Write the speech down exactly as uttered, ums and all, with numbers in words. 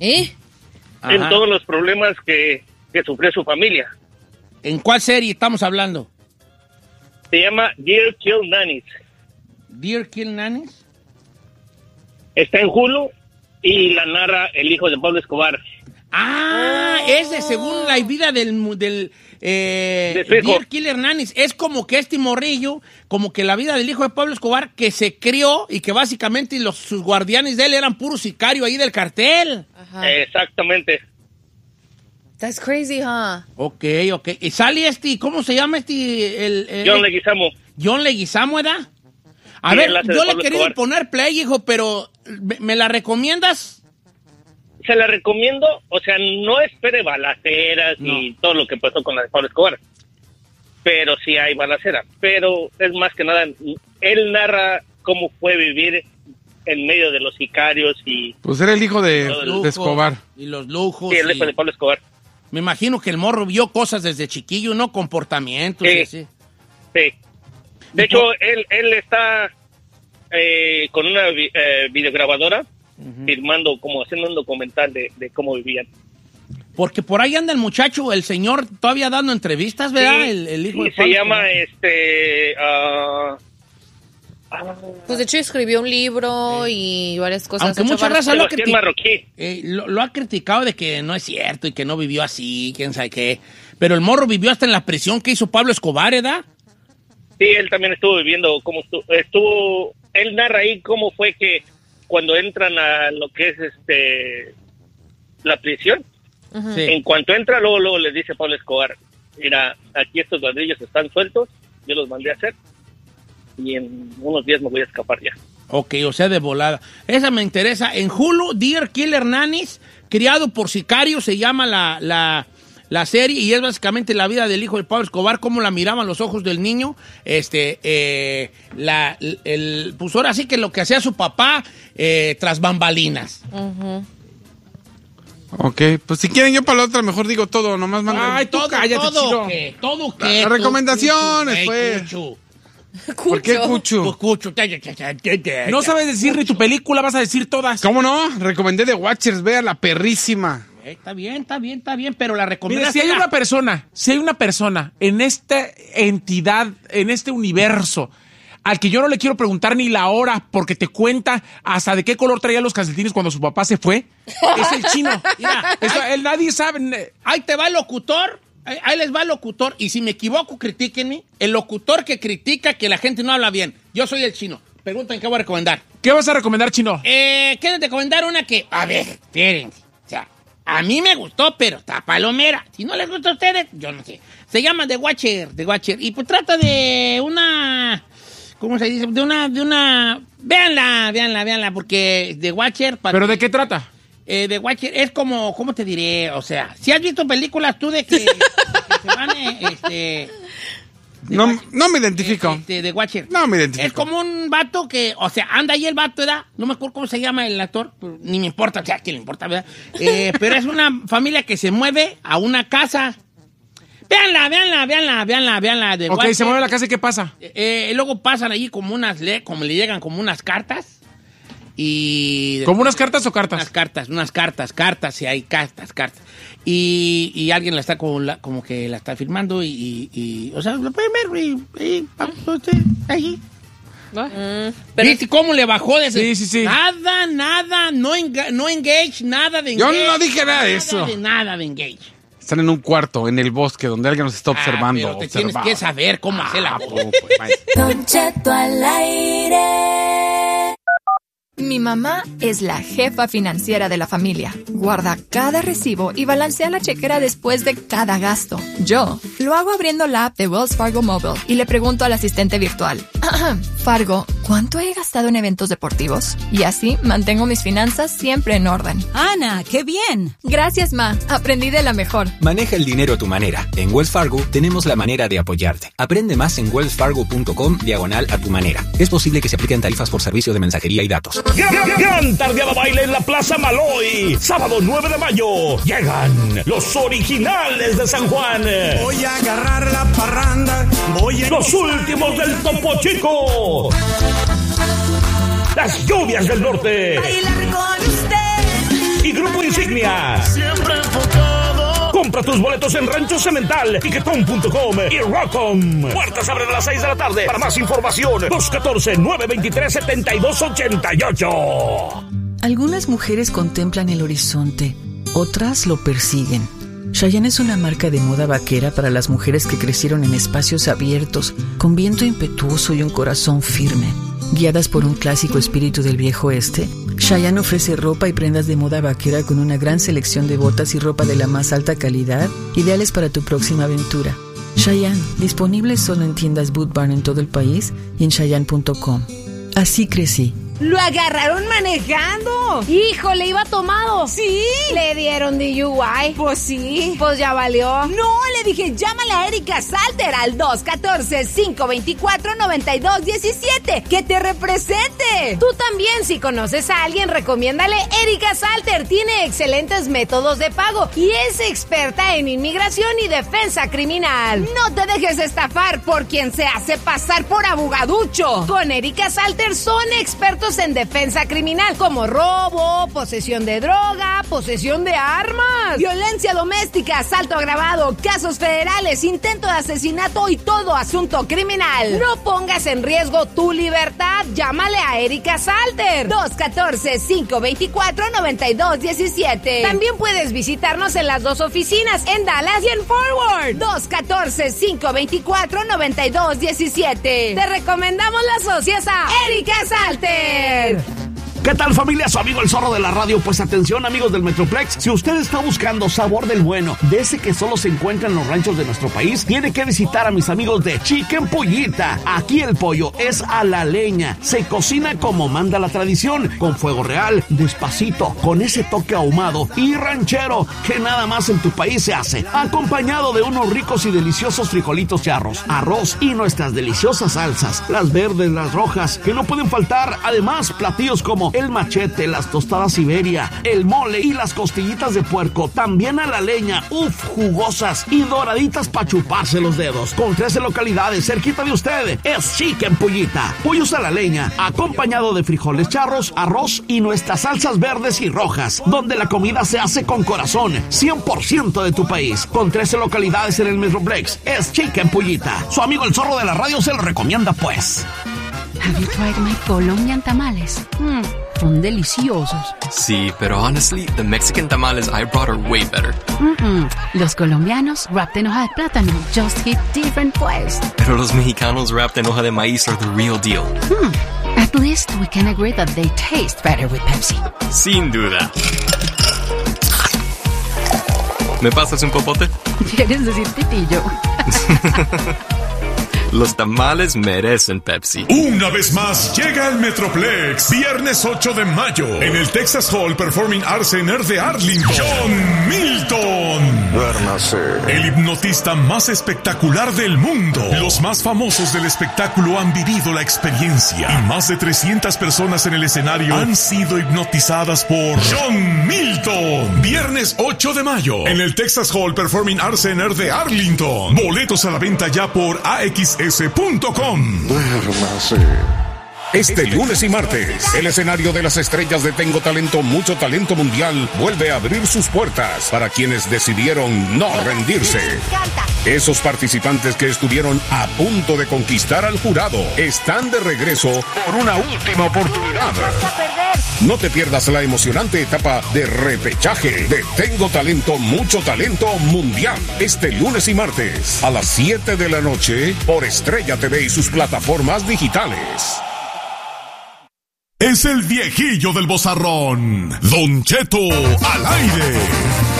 ¿Eh? En Ajá. todos los problemas que, que sufrió su familia. ¿En cuál serie estamos hablando? Se llama Dear Kill Nannies. ¿Dear Kill Nannies? Está en Hulu y la narra el hijo de Pablo Escobar. Ah, oh. es de según la vida del, del eh, de Dear Killer Nannies. Es como que este morrillo, como que la vida del hijo de Pablo Escobar, que se crió y que básicamente los, sus guardianes de él eran puro sicario ahí del cartel. Ajá. Exactamente. That's crazy, huh? Ok, ok. Y sale este, ¿cómo se llama este? El, el, John Leguizamo. John Leguizamo, ¿verdad? A sí, ver, yo le he querido Escobar. poner play, hijo, pero ¿me, me la recomiendas? Se la recomiendo, o sea, no espere balaceras no. y todo lo que pasó con la de Pablo Escobar, pero sí hay balacera, pero es más que nada, él narra cómo fue vivir en medio de los sicarios y... Pues era el hijo de, lujo, de Escobar. Y los lujos. Sí, el hijo y... de Pablo Escobar. Me imagino que el morro vio cosas desde chiquillo, ¿no? Comportamientos sí, y así. Sí. De hecho, por... él, él está eh, con una eh, videograbadora, uh-huh. filmando, como haciendo un documental de, de cómo vivían. Porque por ahí anda el muchacho, el señor, todavía dando entrevistas, ¿verdad? Sí, el, el hijo y de se Pablo llama, Escobar. este... Uh, Pues de hecho escribió un libro y varias cosas. Aunque mucha raza lo, criti- marroquí. Eh, lo, lo ha criticado de que no es cierto y que no vivió así, quién sabe qué. Pero el morro vivió hasta en la prisión que hizo Pablo Escobar, ¿verdad? Sí, él también estuvo viviendo cómo estuvo, estuvo... Él narra ahí cómo fue que cuando entran a lo que es este la prisión, uh-huh. sí. en cuanto entra, luego, luego les dice Pablo Escobar, mira, aquí estos ladrillos están sueltos, yo los mandé a hacer. Y en unos días me voy a escapar ya. Ok, o sea, de volada. Esa me interesa. En Hulu, Dear Killer Nannies, criado por sicarios, se llama la, la, la serie, y es básicamente la vida del hijo de Pablo Escobar, cómo la miraban los ojos del niño. Este, eh, la, el, pues ahora sí que lo que hacía su papá eh, tras bambalinas. Uh-huh. Ok, pues si quieren yo para la otra mejor digo todo, nomás manden. Ay, todo, cállate, todo, chido. ¿qué? ¿Todo qué? Las recomendaciones, Cucho, pues. Cucho. ¿Por qué Cucho? Pues Cucho. No sabes decir ni tu película, vas a decir todas. ¿Cómo no? Recomendé The Watchers, vea la perrísima. Eh, está bien, está bien, está bien, pero la Mira, recomendación... si hay una persona, si hay una persona en esta entidad, en este universo, al que yo no le quiero preguntar ni la hora porque te cuenta hasta de qué color traía los calcetines cuando su papá se fue, es el chino. Mira, eso, él, nadie sabe. Ahí te va el locutor. Ahí les va el locutor, y si me equivoco, critíquenme. El locutor que critica que la gente no habla bien. Yo soy el chino. Preguntan qué voy a recomendar. ¿Qué vas a recomendar, chino? Eh, ¿quieres recomendar una que... A ver, espérense. O sea, a mí me gustó, pero está palomera. Si no les gusta a ustedes, yo no sé. Se llama The Watcher, The Watcher. Y pues trata de una... ¿Cómo se dice? De una... de una. Véanla, véanla, véanla, porque The Watcher... ¿Pero de qué trata? Eh, The Watcher es como, ¿cómo te diré? O sea, si has visto películas tú de que, de que se van, eh, este... No, Watcher, no me identifico. Este, The Watcher. No me identifico. Es como un vato que, o sea, anda ahí el vato, ¿verdad? No me acuerdo cómo se llama el actor, pero ni me importa, o sea, ¿quién le importa, verdad? Eh, pero es una familia que se mueve a una casa. Véanla, véanla, véanla, véanla, véanla. The ok, Watcher. se mueve a la casa y ¿qué pasa? Eh, eh, luego pasan allí como unas, le, como le llegan como unas cartas. Y ¿Como unas cartas o cartas? Unas cartas, unas cartas, cartas, y hay cartas, cartas. Y, y alguien la está como, la, como que la está firmando y, y, y o sea, lo pueden ver y, y usted, ahí. Mm, ¿Viste cómo le bajó de ese? Sí, sí, sí. Nada, nada, no, enga, no engage, nada de engage. Yo no dije nada de eso. Nada de nada de engage. Están en un cuarto, en el bosque, donde alguien nos está observando. Ah, pero te observado. tienes que saber cómo ah, hacer la pues, voz. pues, Don Cheto al aire. Mi mamá es la jefa financiera de la familia. Guarda cada recibo y balancea la chequera después de cada gasto. Yo lo hago abriendo la app de Wells Fargo Mobile y le pregunto al asistente virtual, Fargo, ¿cuánto he gastado en eventos deportivos? Y así mantengo mis finanzas siempre en orden. Ana, ¡qué bien! Gracias, Ma. Aprendí de la mejor. Maneja el dinero a tu manera. En Wells Fargo tenemos la manera de apoyarte. Aprende más en wellsfargo.com diagonal a tu manera. Es posible que se apliquen tarifas por servicio de mensajería y datos. Gran, gran tardeada baile en la Plaza Maloy. Sábado nueve de mayo. Llegan los originales de San Juan. Voy a agarrar la parranda. Voy a... Los últimos del Topo Chico. Las lluvias del norte. Bailar con usted. Y y Grupo Insignia. Siempre enfocado. Compra tus boletos en Rancho Cemental, Tiquetón punto com y Rock'em. Puertas abren a las seis de la tarde. Para más información, dos uno cuatro, nueve dos tres, siete dos ocho ocho. Algunas mujeres contemplan el horizonte, otras lo persiguen. Chayanne es una marca de moda vaquera para las mujeres que crecieron en espacios abiertos, con viento impetuoso y un corazón firme. Guiadas por un clásico espíritu del viejo oeste, Chayanne ofrece ropa y prendas de moda vaquera con una gran selección de botas y ropa de la más alta calidad, ideales para tu próxima aventura. Chayanne, disponible solo en tiendas Boot Barn en todo el país y en Chayanne punto com. Así crecí. ¡Lo agarraron manejando! ¡Híjole, iba tomado! ¿Sí? ¿Le dieron D U I? Pues sí. Pues ya valió. No, le dije, llámale a Erika Salter al dos uno cuatro, cinco dos cuatro, nueve dos uno siete. ¡Que te represente! Tú también, si conoces a alguien, recomiéndale Erika Salter. Tiene excelentes métodos de pago y es experta en inmigración y defensa criminal. No te dejes estafar por quien se hace pasar por abogaducho. Con Erika Salter son expertos en defensa criminal, como robo, posesión de droga, posesión de armas, violencia doméstica, asalto agravado, casos federales, intento de asesinato y todo asunto criminal. No pongas en riesgo tu libertad. Llámale a Erika Salter. dos uno cuatro, cinco dos cuatro, nueve dos uno siete. También puedes visitarnos en las dos oficinas, en Dallas y en Forward. dos uno cuatro, cinco dos cuatro, nueve dos uno siete. Te recomendamos las socias a Erika Salter. ¿Qué tal, familia? Su amigo el Zorro de la Radio. Pues atención, amigos del Metroplex, si usted está buscando sabor del bueno, de ese que solo se encuentra en los ranchos de nuestro país, tiene que visitar a mis amigos de Chicken Pollita. Aquí el pollo es a la leña, se cocina como manda la tradición, con fuego real, despacito, con ese toque ahumado y ranchero que nada más en tu país se hace, acompañado de unos ricos y deliciosos frijolitos charros, arroz y nuestras deliciosas salsas, las verdes, las rojas, que no pueden faltar. Además, platillos como el machete, las tostadas Siberia, el mole y las costillitas de puerco, también a la leña, uff, jugosas y doraditas para chuparse los dedos. Con trece localidades cerquita de usted, es Chicken Pollita. Pollos a la leña, acompañado de frijoles charros, arroz y nuestras salsas verdes y rojas, donde la comida se hace con corazón, cien por ciento de tu país. Con trece localidades en el Metroplex, es Chicken Pollita. Su amigo el Zorro de la Radio se lo recomienda, pues. Have you tried my Colombian tamales? Mm, son deliciosos. Sí, pero honestly, the Mexican tamales I brought are way better. Mm-mm. Los colombianos wrapped en hoja de plátano just hit different, pues. Pero los mexicanos wrapped en hoja de maíz are the real deal. Hmm. At least we can agree that they taste better with Pepsi. Sin duda. ¿Me pasas un popote? ¿Quieres decir pitillo? Los tamales merecen Pepsi. Una vez más llega el Metroplex, viernes ocho de mayo, en el Texas Hall Performing Arts Center de Arlington. John Milton. Duérmase. El hipnotista más espectacular del mundo. Los más famosos del espectáculo han vivido la experiencia. Y más de trescientas personas en el escenario han sido hipnotizadas por John Milton. Viernes ocho de mayo, en el Texas Hall Performing Arts Center de Arlington. Boletos a la venta ya por A X S punto com. Duérmase. Este lunes y martes, el escenario de las estrellas de Tengo Talento, Mucho Talento Mundial vuelve a abrir sus puertas para quienes decidieron no rendirse. Esos participantes que estuvieron a punto de conquistar al jurado están de regreso por una última oportunidad. No te pierdas la emocionante etapa de repechaje de Tengo Talento, Mucho Talento Mundial. Este lunes y martes a las siete de la noche por Estrella T V y sus plataformas digitales. Es el viejillo del bozarrón, Don Cheto al aire.